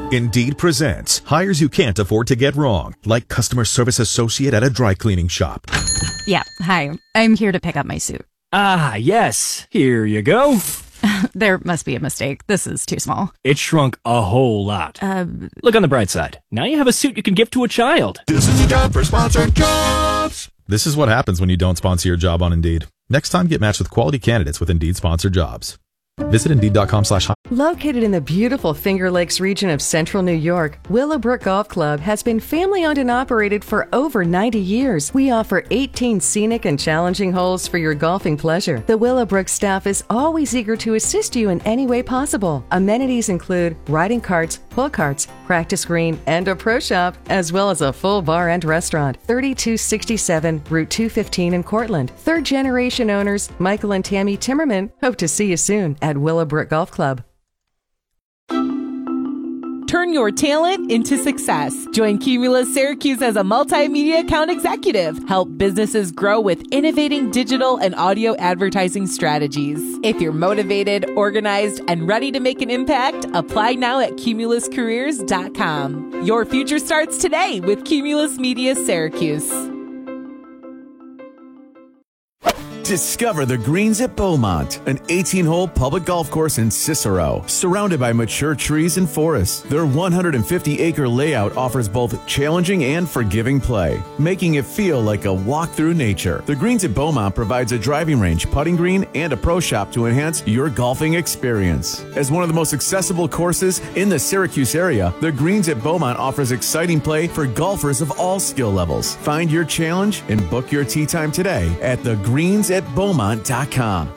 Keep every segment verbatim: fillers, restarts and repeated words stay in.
Indeed presents hires you can't afford to get wrong, like customer service associate at a dry cleaning shop. Yeah, hi. I'm here to pick up my suit. Ah, yes. Here you go. There must be a mistake. This is too small. It shrunk a whole lot. Uh, Look on the bright side. Now you have a suit you can give to a child. This is a job for sponsored jobs. This is what happens when you don't sponsor your job on Indeed. Next time, get matched with quality candidates with Indeed sponsored jobs. Visit Indeed.com slash Located in the beautiful Finger Lakes region of central New York, Willowbrook Golf Club has been family-owned and operated for over ninety years. We offer eighteen scenic and challenging holes for your golfing pleasure. The Willowbrook staff is always eager to assist you in any way possible. Amenities include riding carts, pull carts, practice green, and a pro shop, as well as a full bar and restaurant. thirty-two sixty-seven Route two fifteen in Cortland. Third-generation owners Michael and Tammy Timmerman hope to see you soon at Willowbrook Golf Club. Turn your talent into success. Join Cumulus Syracuse as a multimedia account executive. Help businesses grow with innovating digital and audio advertising strategies. If you're motivated, organized, and ready to make an impact, apply now at cumulus careers dot com. Your future starts today with Cumulus Media Syracuse. Discover the Greens at Beaumont, an eighteen-hole public golf course in Cicero, surrounded by mature trees and forests. Their one hundred fifty acre layout offers both challenging and forgiving play, making it feel like a walk through nature. The Greens at Beaumont provides a driving range, putting green, and a pro shop to enhance your golfing experience. As one of the most accessible courses in the Syracuse area, the Greens at Beaumont offers exciting play for golfers of all skill levels. Find your challenge and book your tee time today at the greens at beaumont dot com.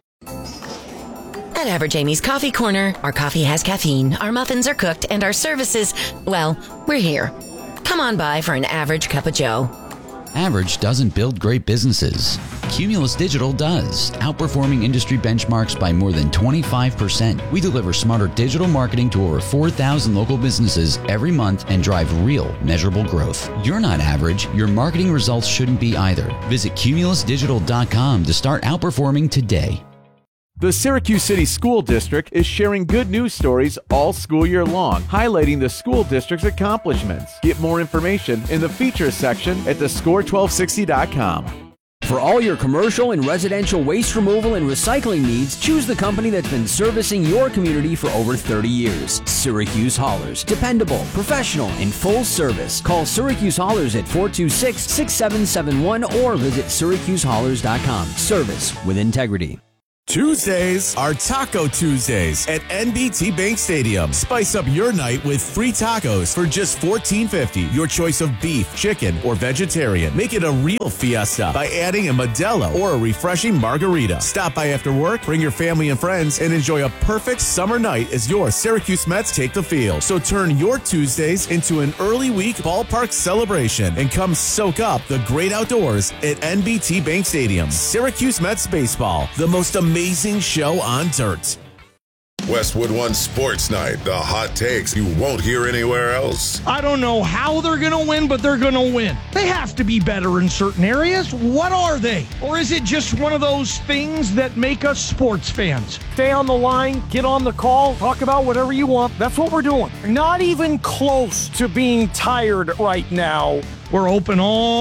At Average Amy's Coffee Corner, our coffee has caffeine, our muffins are cooked, and our services, well, we're here. Come on by for an average cup of joe. Average doesn't build great businesses. Cumulus Digital does, outperforming industry benchmarks by more than twenty-five percent. We deliver smarter digital marketing to over four thousand local businesses every month and drive real, measurable growth. You're not average. Your marketing results shouldn't be either. Visit cumulus digital dot com to start outperforming today. The Syracuse City School District is sharing good news stories all school year long, highlighting the school district's accomplishments. Get more information in the features section at the score twelve sixty dot com. For all your commercial and residential waste removal and recycling needs, choose the company that's been servicing your community for over thirty years. Syracuse Haulers. Dependable, professional, and full service. Call Syracuse Haulers at four two six, six seven seven one or visit syracuse haulers dot com. Service with integrity. Tuesdays are Taco Tuesdays at N B T Bank Stadium. Spice up your night with free tacos for just fourteen fifty. Your choice of beef, chicken, or vegetarian. Make it a real fiesta by adding a Modelo or a refreshing margarita. Stop by after work, bring your family and friends, and enjoy a perfect summer night as your Syracuse Mets take the field. So turn your Tuesdays into an early week ballpark celebration and come soak up the great outdoors at N B T Bank Stadium. Syracuse Mets baseball, the most amazing Amazing show on dirt. Westwood One Sports Night, the hot takes you won't hear anywhere else. I don't know how they're going to win, but they're going to win. They have to be better in certain areas. What are they? Or is it just one of those things that make us sports fans? Stay on the line, get on the call, talk about whatever you want. That's what we're doing. Not even close to being tired right now. We're open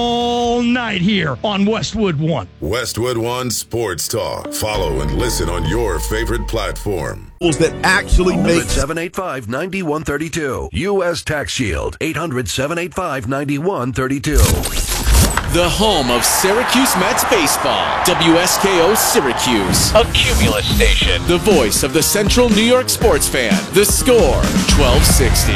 all night here on Westwood One. Westwood One Sports Talk. Follow and listen on your favorite platform. That actually make seven eight five, nine one three two. U S Tax Shield. eight hundred, seven eight five, nine one three two. The home of Syracuse Mets baseball. W S K O Syracuse. A Cumulus station. The voice of the Central New York sports fan. The Score, twelve sixty.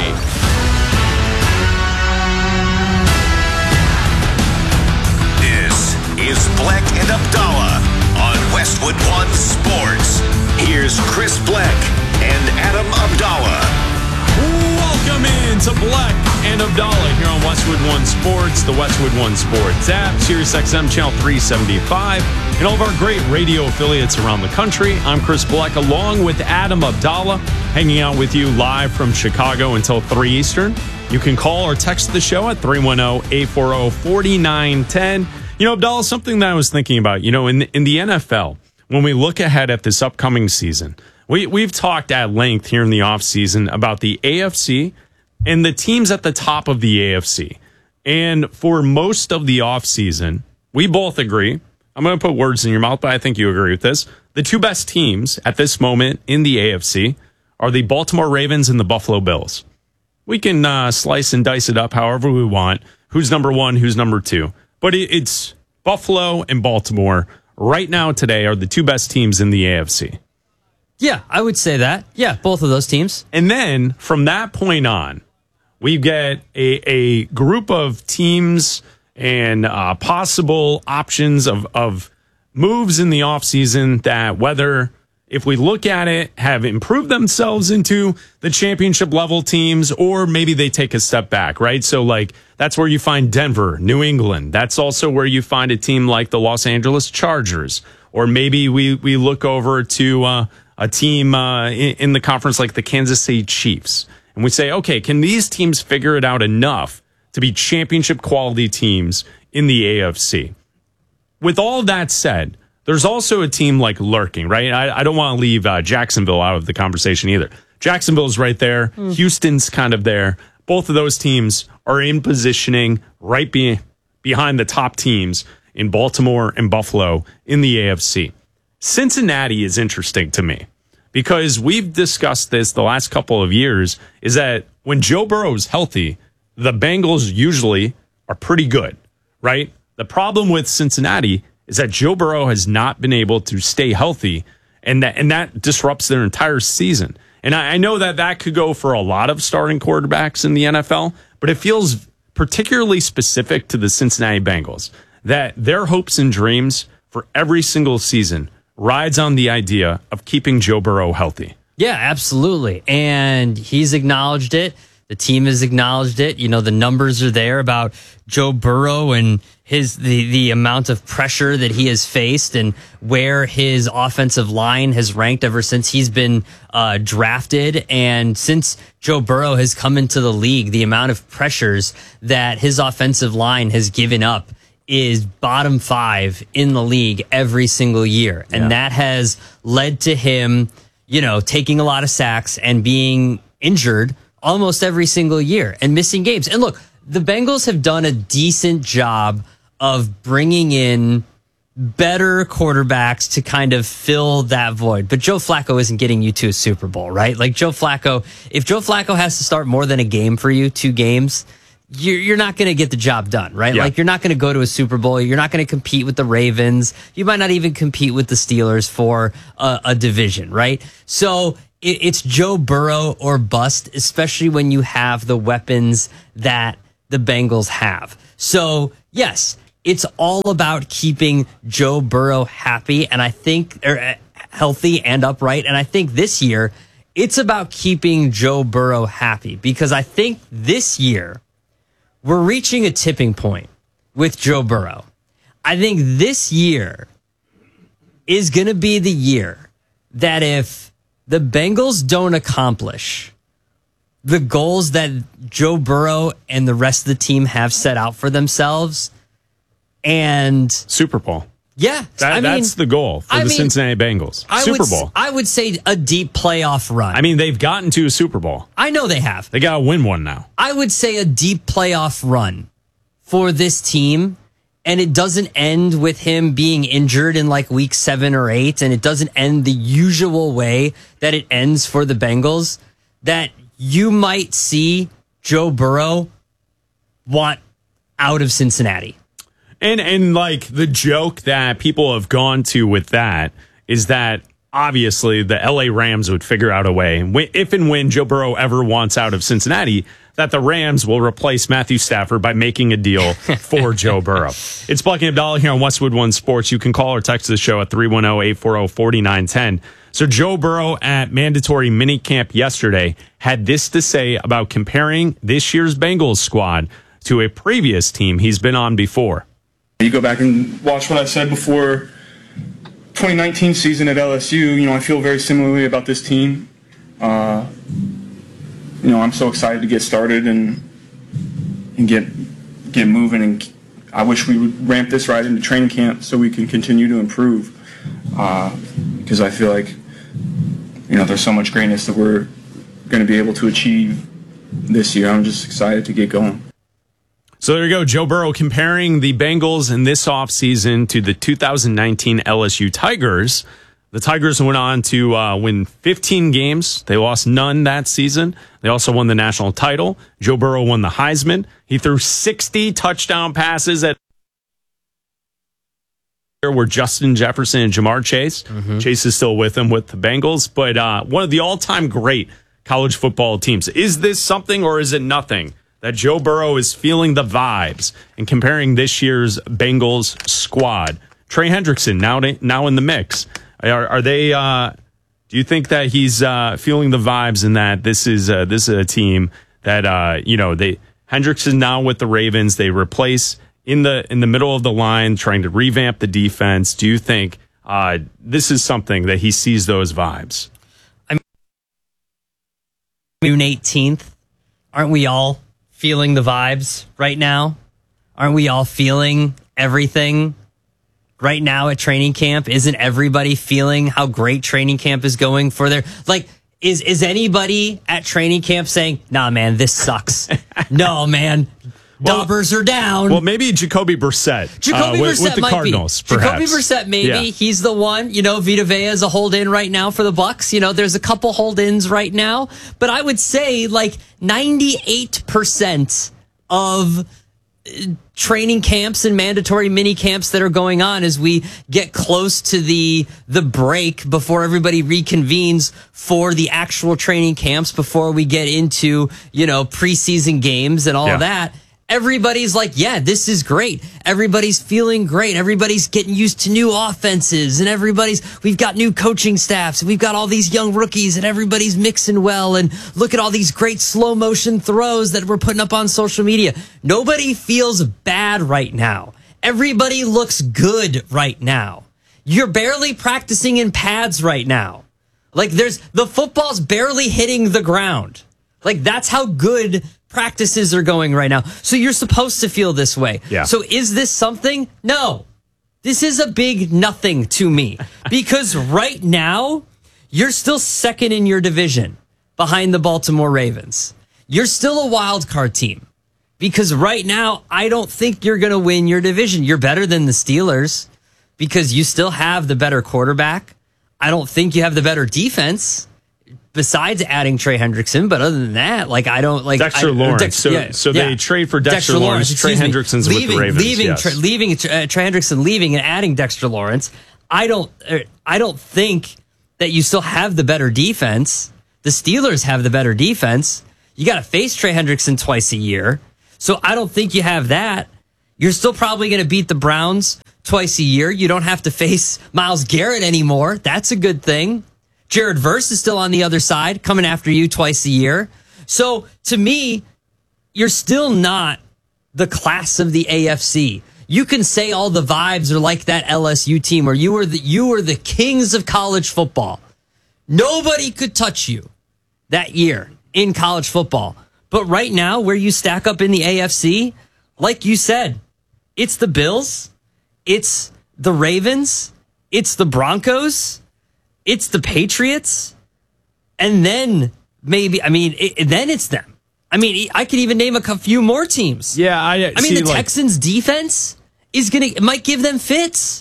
Is Bleck and Abdallah on Westwood One Sports. Here's Chris Bleck and Adam Abdallah. Welcome in to Bleck and Abdallah here on Westwood One Sports, the Westwood One Sports app, Sirius X M Channel three seventy-five, and all of our great radio affiliates around the country. I'm Chris Bleck along with Adam Abdallah, hanging out with you live from Chicago until three Eastern. You can call or text the show at three one zero, eight four zero, four nine one zero. You know, Abdallah, something that I was thinking about, you know, in the, in the N F L, when we look ahead at this upcoming season, we, we've talked at length here in the offseason about the A F C and the teams at the top of the A F C. And for most of the offseason, we both agree. I'm going to put words in your mouth, but I think you agree with this. The two best teams at this moment in the A F C are the Baltimore Ravens and the Buffalo Bills. We can uh, slice and dice it up however we want. Who's number one, who's number two. But it, it's Buffalo and Baltimore right now today are the two best teams in the A F C. Yeah, I would say that. Yeah, both of those teams. And then from that point on, we get a, a group of teams and uh, possible options of, of moves in the offseason that, whether if we look at it, have improved themselves into the championship level teams, or maybe they take a step back, right? So like that's where you find Denver, New England. That's also where you find a team like the Los Angeles Chargers, or maybe we, we look over to uh, a team uh, in, in the conference like the Kansas City Chiefs. And we say, okay, can these teams figure it out enough to be championship quality teams in the A F C? With all that said, there's also a team like lurking, right? I, I don't want to leave uh, Jacksonville out of the conversation either. Jacksonville's right there. Mm. Houston's kind of there. Both of those teams are in positioning right be- behind the top teams in Baltimore and Buffalo in the A F C. Cincinnati is interesting to me because we've discussed this the last couple of years, is that when Joe Burrow's healthy, the Bengals usually are pretty good, right? The problem with Cincinnati is that Joe Burrow has not been able to stay healthy, and that and that disrupts their entire season. And I, I know that that could go for a lot of starting quarterbacks in the N F L, but it feels particularly specific to the Cincinnati Bengals, that their hopes and dreams for every single season rides on the idea of keeping Joe Burrow healthy. Yeah, absolutely. And he's acknowledged it. The team has acknowledged it. You know, the numbers are there about Joe Burrow and his the, the amount of pressure that he has faced and where his offensive line has ranked ever since he's been uh, drafted. And since Joe Burrow has come into the league, the amount of pressures that his offensive line has given up is bottom five in the league every single year. And yeah. that has led to him, you know, taking a lot of sacks and being injured almost every single year and missing games. And look, the Bengals have done a decent job of bringing in better quarterbacks to kind of fill that void. But Joe Flacco isn't getting you to a Super Bowl, right? Like Joe Flacco, if Joe Flacco has to start more than a game for you, two games, you're, you're not going to get the job done, right? Yeah. Like you're not going to go to a Super Bowl. You're not going to compete with the Ravens. You might not even compete with the Steelers for a, a division, right? So it's Joe Burrow or bust, especially when you have the weapons that the Bengals have. So, yes, it's all about keeping Joe Burrow happy and I think er, healthy and upright. And I think this year it's about keeping Joe Burrow happy because I think this year we're reaching a tipping point with Joe Burrow. I think this year is going to be the year that if the Bengals don't accomplish the goals that Joe Burrow and the rest of the team have set out for themselves, and Super Bowl. Yeah, that, I mean, that's the goal for I the mean, Cincinnati Bengals. I Super would, Bowl. I would say a deep playoff run. I mean, they've gotten to a Super Bowl. I know they have. They got to win one now. I would say a deep playoff run for this team. And it doesn't end with him being injured in like week seven or eight. And it doesn't end the usual way that it ends for the Bengals. That you might see Joe Burrow want out of Cincinnati. And, and like the joke that people have gone to with that is that obviously the L A Rams would figure out a way, if and when Joe Burrow ever wants out of Cincinnati, that the Rams will replace Matthew Stafford by making a deal for Joe Burrow. It's Black and Abdallah here on Westwood One Sports. You can call or text the show at three one zero, eight four zero, four nine one zero. So Joe Burrow at mandatory minicamp yesterday had this to say about comparing this year's Bengals squad to a previous team he's been on before. You go back and watch what I said before twenty nineteen season at L S U. You know, I feel very similarly about this team. Uh, you know, I'm so excited to get started and and get get moving. And I wish we would ramp this right into training camp so we can continue to improve. Uh, because I feel like, you know, there's so much greatness that we're going to be able to achieve this year. I'm just excited to get going. So there you go, Joe Burrow comparing the Bengals in this offseason to the two thousand nineteen L S U Tigers. The Tigers went on to uh, win fifteen games. They lost none that season. They also won the national title. Joe Burrow won the Heisman. He threw sixty touchdown passes at where Justin Jefferson and Jamar Chase. Mm-hmm. Chase is still with him with the Bengals, but uh, one of the all-time great college football teams. Is this something or is it nothing that Joe Burrow is feeling the vibes and comparing this year's Bengals squad? Trey Hendrickson now now in the mix. Are, are they? Uh, do you think that he's uh, feeling the vibes and that this is uh, this is a team that uh, you know they Hendrickson now with the Ravens, they replace in the in the middle of the line, trying to revamp the defense. Do you think uh, this is something that he sees those vibes? I mean, June eighteenth, aren't we all feeling the vibes right now? Aren't we all feeling everything right now at training camp? Isn't everybody feeling how great training camp is going for their, like, is, is anybody at training camp saying, nah, man, this sucks? No, man. Well, Numbers are down. Well, maybe Jacoby Brissett. Jacoby uh, with, Brissett with the might Cardinals, be. perhaps. Jacoby Brissett, maybe. Yeah. He's the one. You know, Vita Vea is a hold-in right now for the Bucs. You know, there's a couple hold-ins right now. But I would say, like, ninety-eight percent of training camps and mandatory mini camps that are going on as we get close to the the break before everybody reconvenes for the actual training camps, before we get into, you know, preseason games and all yeah. of that. Everybody's like, yeah, this is great. Everybody's feeling great. Everybody's getting used to new offenses, and everybody's, we've got new coaching staffs, and we've got all these young rookies, and everybody's mixing well, and look at all these great slow motion throws that we're putting up on social media. Nobody feels bad right now. Everybody looks good right now. You're barely practicing in pads right now. Like, there's, the football's barely hitting the ground. Like, that's how good practices are going right now. So you're supposed to feel this way. Yeah. So is this something? No. This is a big nothing to me. Because right now, you're still second in your division behind the Baltimore Ravens. You're still a wild card team. Because right now, I don't think you're going to win your division. You're better than the Steelers because you still have the better quarterback. I don't think you have the better defense, besides adding Trey Hendrickson. But other than that, like, I don't like Dexter I, Lawrence. Dex, so, yeah, so yeah. they trade for Dexter, Dexter Lawrence. Lawrence Trey me, Hendrickson's leaving, with the Ravens. Leaving, yes. tra- leaving uh, Trey Hendrickson leaving and adding Dexter Lawrence. I don't. Uh, I don't think that you still have the better defense. The Steelers have the better defense. You got to face Trey Hendrickson twice a year, so I don't think you have that. You're still probably going to beat the Browns twice a year. You don't have to face Myles Garrett anymore. That's a good thing. Jared Verse is still on the other side, coming after you twice a year. So, to me, you're still not the class of the A F C. You can say all the vibes are like that L S U team, or you were the, you were the kings of college football. Nobody could touch you that year in college football. But right now, where you stack up in the A F C, like you said, it's the Bills, it's the Ravens, it's the Broncos, it's the Patriots, and then maybe, I mean, it, then it's them. I mean, I could even name a few more teams. Yeah, I, I mean, see, the like, Texans' defense is gonna it might give them fits.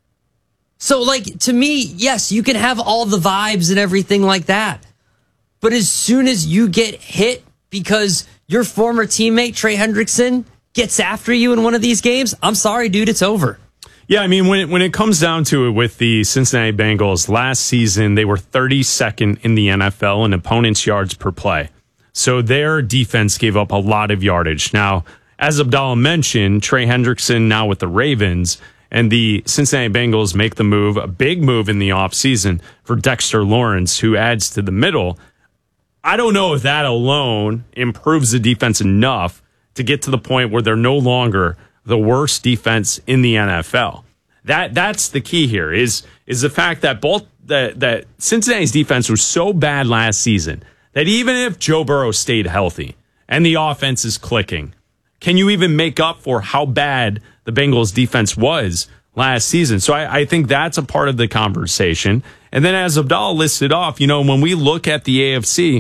So, like, to me, yes, you can have all the vibes and everything like that, but as soon as you get hit because your former teammate Trey Hendrickson gets after you in one of these games, I'm sorry, dude, it's over. Yeah, I mean, when it, when it comes down to it with the Cincinnati Bengals, last season they were thirty-second in the N F L in opponents' yards per play. So their defense gave up a lot of yardage. Now, as Abdallah mentioned, Trey Hendrickson now with the Ravens, and the Cincinnati Bengals make the move, a big move in the offseason for Dexter Lawrence, who adds to the middle. I don't know if that alone improves the defense enough to get to the point where they're no longer the worst defense in the N F L. That that's the key here is is the fact that both that that Cincinnati's defense was so bad last season that even if Joe Burrow stayed healthy and the offense is clicking, can you even make up for how bad the Bengals defense was last season? So I, I think that's a part of the conversation. And then as Abdallah listed off, you know, when we look at the A F C,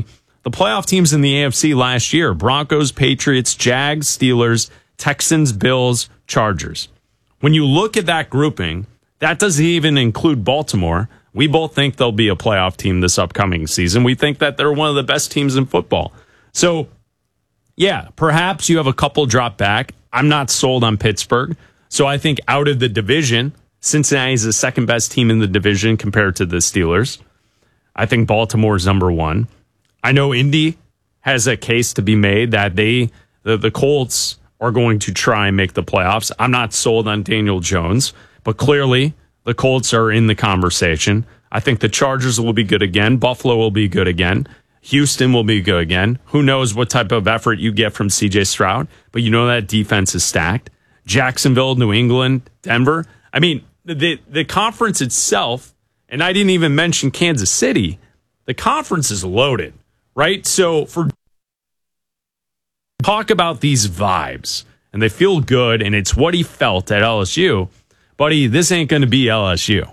the playoff teams in the A F C last year: Broncos, Patriots, Jags, Steelers, Texans, Bills, Chargers. When you look at that grouping, that doesn't even include Baltimore. We both think they'll be a playoff team this upcoming season. We think that they're one of the best teams in football. So, yeah, perhaps you have a couple drop back. I'm not sold on Pittsburgh. So I think out of the division, Cincinnati is the second best team in the division compared to the Steelers. I think Baltimore's number one. I know Indy has a case to be made that they the, the Colts are going to try and make the playoffs. I'm not sold on Daniel Jones, but clearly the Colts are in the conversation. I think the Chargers will be good again. Buffalo will be good again. Houston will be good again. Who knows what type of effort you get from C J Stroud, but you know that defense is stacked. Jacksonville, New England, Denver. I mean, the the conference itself, and I didn't even mention Kansas City, the conference is loaded, right? So for talk about these vibes, and they feel good, and it's what he felt at L S U. Buddy, this ain't going to be L S U.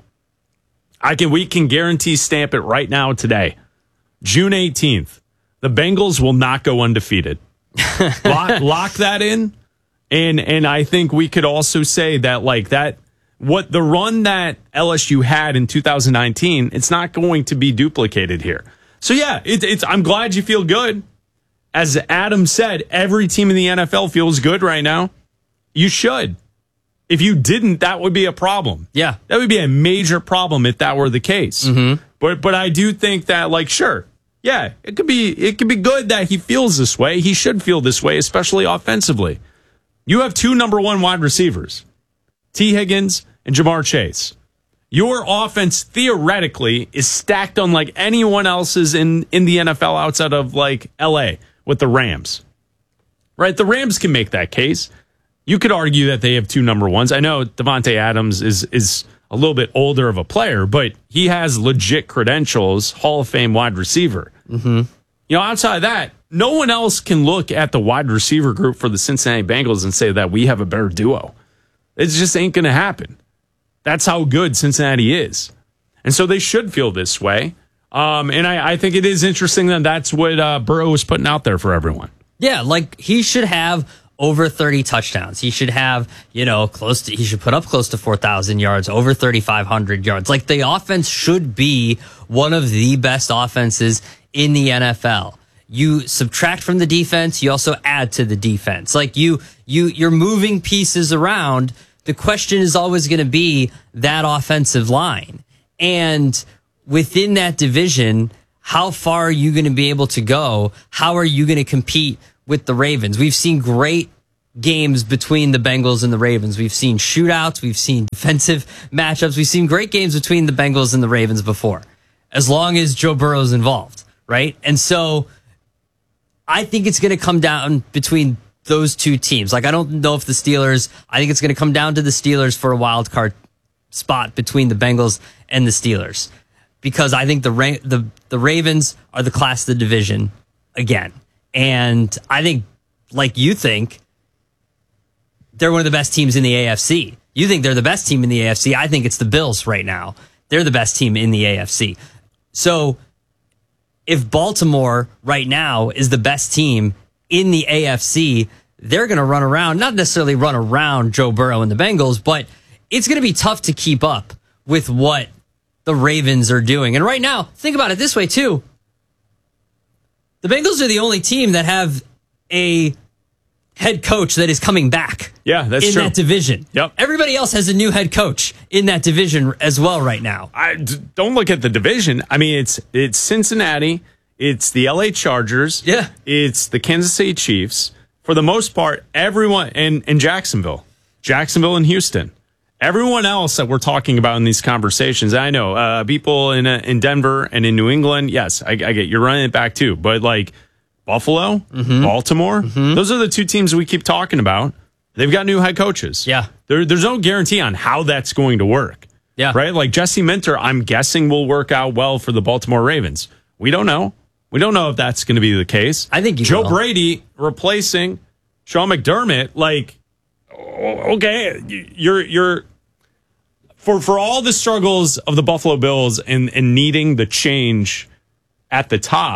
I can we can guarantee stamp it right now today. June eighteenth, the Bengals will not go undefeated. lock, lock that in. And and I think we could also say that like that what the run that L S U had in two thousand nineteen, it's not going to be duplicated here. So yeah, it, it's I'm glad you feel good. As Adam said, every team in the N F L feels good right now. You should. If you didn't, that would be a problem. Yeah. That would be a major problem if that were the case. Mm-hmm. But but I do think that, like, sure, yeah, it could be it could be good that he feels this way. He should feel this way, especially offensively. You have two number one wide receivers, T. Higgins and Jamar Chase. Your offense theoretically is stacked unlike anyone else's in, in the N F L outside of like L A with the Rams. Right? The Rams can make that case. You could argue that they have two number ones. I know Devontae Adams is is a little bit older of a player, but he has legit credentials, Hall of Fame wide receiver. Mm-hmm. You know, outside of that, no one else can look at the wide receiver group for the Cincinnati Bengals and say that we have a better duo. It just ain't going to happen. That's how good Cincinnati is. And so they should feel this way. Um, and I, I think it is interesting that that's what uh, Burrow is putting out there for everyone. Yeah, like he should have over thirty touchdowns. He should have, you know, close to, he should put up close to four thousand yards, over thirty-five hundred yards. Like the offense should be one of the best offenses in the N F L. You subtract from the defense, you also add to the defense. Like you, you, you're moving pieces around. The question is always going to be that offensive line. And within that division, how far are you going to be able to go? How are you going to compete with the Ravens? We've seen great games between the Bengals and the Ravens. We've seen shootouts. We've seen defensive matchups. We've seen great games between the Bengals and the Ravens before, as long as Joe Burrow's involved, right? And so I think it's going to come down between those two teams. Like, I don't know if the Steelers, I think it's going to come down to the Steelers for a wild card spot between the Bengals and the Steelers, because I think the Ra- the the Ravens are the class of the division again. And I think, like you think, they're one of the best teams in the A F C. You think they're the best team in the A F C. I think it's the Bills right now. They're the best team in the A F C. So if Baltimore right now is the best team in the A F C, they're going to run around, not necessarily run around Joe Burrow and the Bengals, but it's going to be tough to keep up with what the Ravens are doing. And right now, think about it this way too. The Bengals are the only team that have a head coach that is coming back. Yeah, that's in true. that division. Yep. Everybody else has a new head coach in that division as well right now. I d- don't look at the division. I mean, it's it's Cincinnati, it's the L A Chargers, yeah, it's the Kansas City Chiefs. For the most part, everyone, and, and Jacksonville, Jacksonville and Houston. Everyone else that we're talking about in these conversations, I know uh, people in uh, in Denver and in New England. Yes, I, I get you're running it back too, but like Buffalo, mm-hmm. Baltimore, mm-hmm. those are the two teams we keep talking about. They've got new head coaches. Yeah, there, there's no guarantee on how that's going to work. Yeah, right. Like Jesse Minter, I'm guessing will work out well for the Baltimore Ravens. We don't know. We don't know if that's going to be the case. I think you Joe will. Brady replacing Sean McDermott. Like, okay, you're you're. For for all the struggles of the Buffalo Bills and, and needing the change at the top,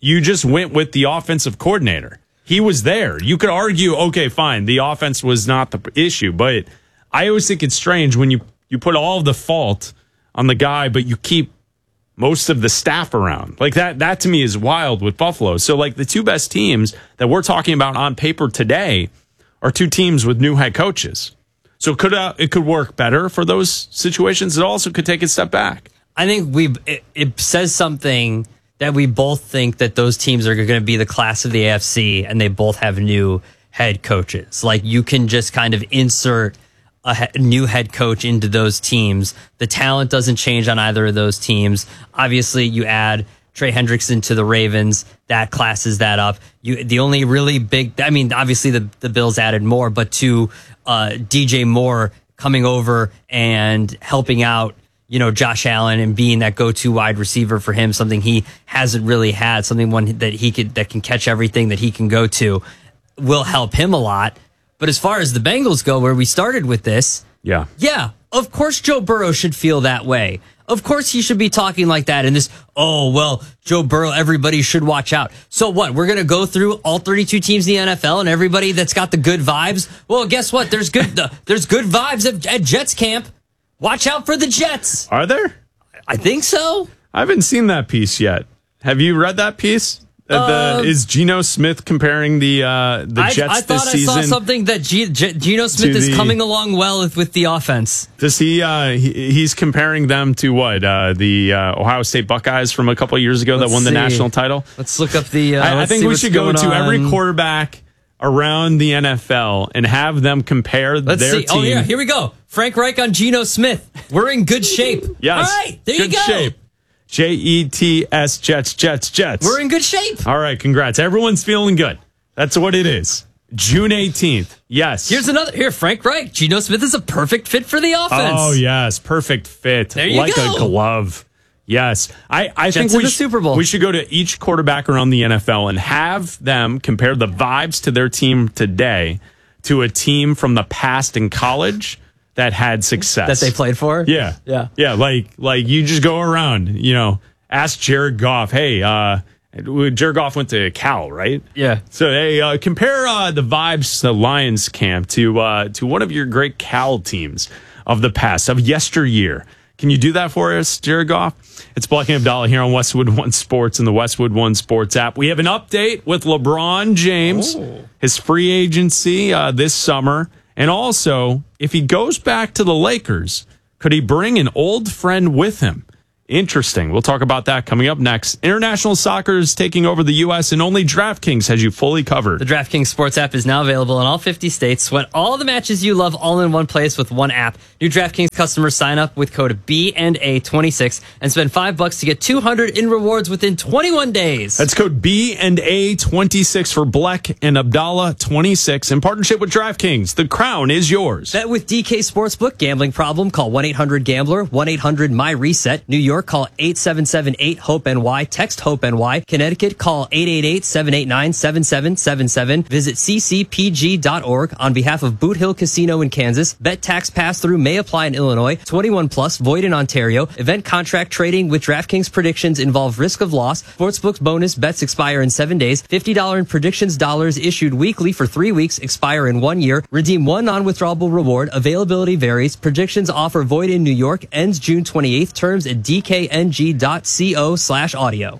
you just went with the offensive coordinator. He was there. You could argue, okay, fine, the offense was not the issue, but I always think it's strange when you, you put all of the fault on the guy, but you keep most of the staff around. Like that, that to me is wild with Buffalo. So like the two best teams that we're talking about on paper today are two teams with new head coaches. So could uh, it could work better for those situations. It also could take a step back. I think we it, it says something that we both think that those teams are going to be the class of the A F C, and they both have new head coaches. Like you can just kind of insert a he- new head coach into those teams. The talent doesn't change on either of those teams. Obviously, you add Trey Hendrickson to the Ravens, that classes that up. You, the only really big, I mean, obviously the, the Bills added more, but to uh, D J Moore coming over and helping out, you know, Josh Allen and being that go-to wide receiver for him, something he hasn't really had, something one that he could, that can catch everything that he can go to, will help him a lot. But as far as the Bengals go, where we started with this, yeah, yeah, of course Joe Burrow should feel that way. Of course he should be talking like that. And this, oh, well, Joe Burrow, everybody should watch out. So what? We're going to go through all thirty-two teams in the N F L and everybody that's got the good vibes. Well, guess what? There's good, uh, there's good vibes at, at Jets camp. Watch out for the Jets. Are there? I think so. I haven't seen that piece yet. Have you read that piece? Uh, the, is Geno Smith comparing the uh, the I, Jets I thought this season? I saw something that G, G, Geno Smith is the, coming along well with, with the offense. Does he, uh, he? He's comparing them to what? Uh, the uh, Ohio State Buckeyes from a couple of years ago Let's that won the see. national title. Let's look up the. Uh, I, I think we should go to on. every quarterback around the N F L and have them compare Let's their see. team. Oh yeah, here we go. Frank Reich on Geno Smith. We're in good shape. Yes. All right, there good you go. Shape. J E T S, Jets, Jets, Jets. We're in good shape. All right, congrats. Everyone's feeling good. That's what it is. June eighteenth. Yes. Here's another. Here, Frank Reich. Geno Smith is a perfect fit for the offense. Oh, yes. Perfect fit. There you like go. Like a glove. Yes. I, I Jets think in we, the sh- Super Bowl. we should go to each quarterback around the N F L and have them compare the vibes to their team today to a team from the past in college that had success. That they played for? Yeah. Yeah. Yeah. Like, like you just go around, you know, ask Jared Goff, hey, uh, Jared Goff went to Cal, right? Yeah. So, hey, uh, compare uh, the vibes to Lions camp to uh, to one of your great Cal teams of the past, of yesteryear. Can you do that for us, Jared Goff? It's Black and Abdallah here on Westwood One Sports and the Westwood One Sports app. We have an update with LeBron James, oh. his free agency uh, this summer. And also, if he goes back to the Lakers, could he bring an old friend with him? Interesting. We'll talk about that coming up next. International soccer is taking over the U S and only DraftKings has you fully covered. The DraftKings Sports app is now available in all fifty states. Sweat all the matches you love all in one place with one app. New DraftKings customers sign up with code B and A twenty-six and spend five bucks to get two hundred in rewards within twenty-one days. That's code B and A twenty-six for Bleck and Abdallah twenty-six in partnership with DraftKings. The crown is yours. Bet with D K Sportsbook. Gambling problem? Call one eight hundred gambler, one eight hundred my reset. New York, call eight seven seven eight hope N Y. Text HOPE-NY. Connecticut, call eight eight eight, seven eight nine, seven seven seven seven. Visit c c p g dot org. On behalf of Boot Hill Casino in Kansas, bet tax pass-through may apply in Illinois. twenty-one plus, void in Ontario. Event contract trading with DraftKings predictions involve risk of loss. Sportsbook's bonus bets expire in seven days. fifty dollars in predictions dollars issued weekly for three weeks, expire in one year. Redeem one non-withdrawable reward. Availability varies. Predictions offer void in New York. Ends June twenty-eighth. Terms at d k n g dot co slash audio.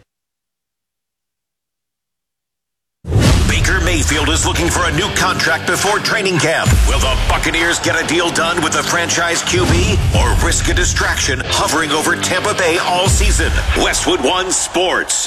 Baker Mayfield is looking for a new contract before training camp. Will the Buccaneers get a deal done with the franchise Q B or risk a distraction hovering over Tampa Bay all season? Westwood One Sports.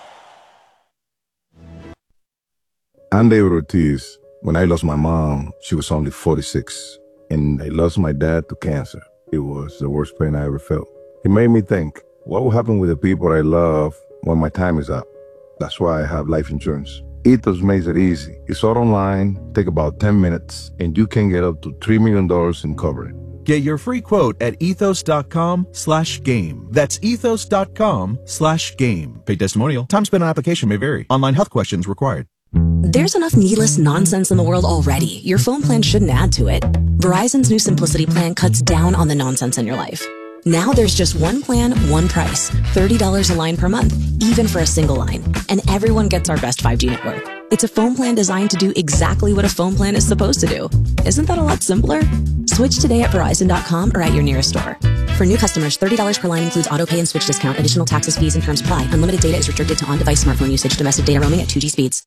I'm David Ortiz. When I lost my mom, she was only forty-six, and I lost my dad to cancer. It was the worst pain I ever felt. It made me think, what will happen with the people I love when my time is up? That's why I have life insurance. Ethos makes it easy. It's all online, take about ten minutes, and you can get up to three million dollars in coverage. Get your free quote at ethos.com slash game. That's ethos.com slash game. Paid testimonial. Time spent on application may vary. Online health questions required. There's enough needless nonsense in the world already. Your phone plan shouldn't add to it. Verizon's new Simplicity plan cuts down on the nonsense in your life. Now there's just one plan, one price. thirty dollars a line per month, even for a single line. And everyone gets our best five G network. It's a phone plan designed to do exactly what a phone plan is supposed to do. Isn't that a lot simpler? Switch today at Verizon dot com or at your nearest store. For new customers, thirty dollars per line includes auto pay and switch discount. Additional taxes, fees, and terms apply. Unlimited data is restricted to on-device smartphone usage. Domestic data roaming at two G speeds.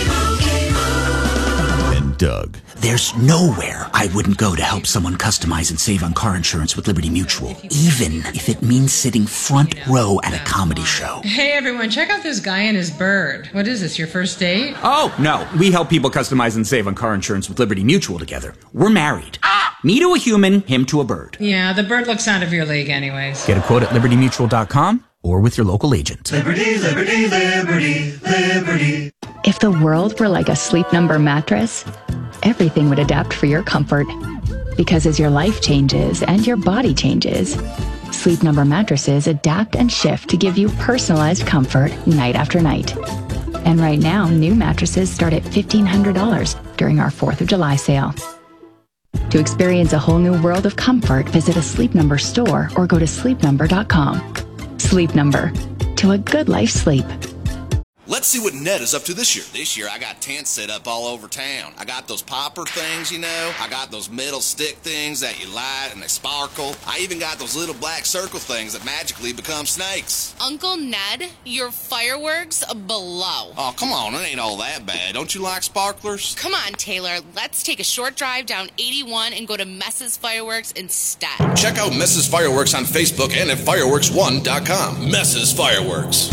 And Doug. There's nowhere I wouldn't go to help someone customize and save on car insurance with Liberty Mutual, even if it means sitting front row at a comedy show. Hey everyone, check out this guy and his bird. What is this, your first date? Oh, no. We help people customize and save on car insurance with Liberty Mutual together. We're married. Me to a human, him to a bird. Yeah, the bird looks out of your league anyways. Get a quote at liberty mutual dot com or with your local agent. Liberty, liberty, liberty, liberty. If the world were like a Sleep Number mattress, everything would adapt for your comfort. Because as your life changes and your body changes, Sleep Number mattresses adapt and shift to give you personalized comfort night after night. And right now, new mattresses start at fifteen hundred dollars during our fourth of July sale. To experience a whole new world of comfort, visit a Sleep Number store or go to sleep number dot com. Sleep Number. To a good life sleep. Let's see what Ned is up to this year. This year, I got tents set up all over town. I got those popper things, you know. I got those metal stick things that you light and they sparkle. I even got those little black circle things that magically become snakes. Uncle Ned, your fireworks below. Oh, come on, it ain't all that bad. Don't you like sparklers? Come on, Taylor. Let's take a short drive down eighty-one and go to Mess's Fireworks instead. Check out Mess's Fireworks on Facebook and at fireworks one dot com. Mess's Fireworks.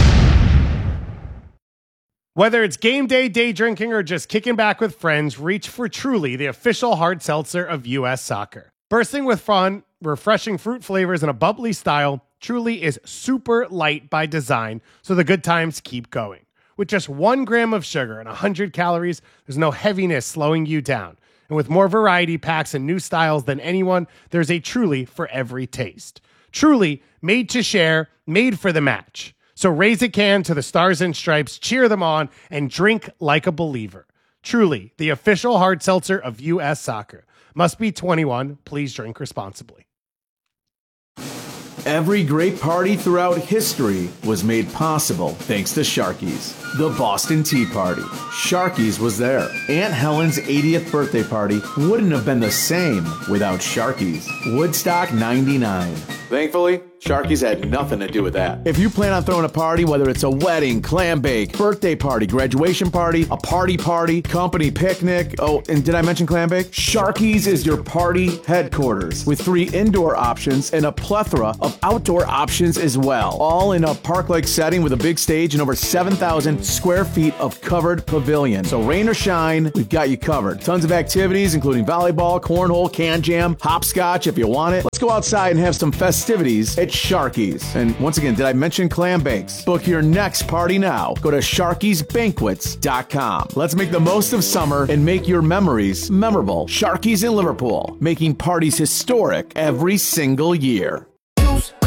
Whether it's game day, day drinking, or just kicking back with friends, reach for Truly, the official hard seltzer of U S Soccer. Bursting with fun, refreshing fruit flavors, and a bubbly style, Truly is super light by design, so the good times keep going. With just one gram of sugar and one hundred calories, there's no heaviness slowing you down. And with more variety packs and new styles than anyone, there's a Truly for every taste. Truly, made to share, made for the match. So raise a can to the Stars and Stripes, cheer them on, and drink like a believer. Truly, the official hard seltzer of U S Soccer. Must be twenty-one. Please drink responsibly. Every great party throughout history was made possible thanks to Sharky's. The Boston Tea Party. Sharky's was there. Aunt Helen's eightieth birthday party wouldn't have been the same without Sharky's. Woodstock ninety-nine. Thankfully, Sharky's had nothing to do with that. If you plan on throwing a party, whether it's a wedding, clam bake, birthday party, graduation party, a party party, company picnic, oh, and did I mention clam bake? Sharky's is your party headquarters with three indoor options and a plethora of outdoor options as well. All in a park-like setting with a big stage and over seven thousand square feet of covered pavilion. So rain or shine, we've got you covered. Tons of activities, including volleyball, cornhole, can jam, hopscotch if you want it. Let's go outside and have some festivities at Sharky's. And once again, did I mention clam bakes? Book your next party now. Go to sharkys banquets dot com. Let's make the most of summer and make your memories memorable. Sharky's in Liverpool, making parties historic every single year.